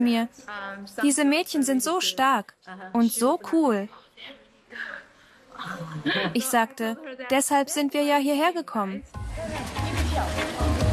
mir, diese Mädchen sind so stark und so cool. Ich sagte, deshalb sind wir ja hierher gekommen.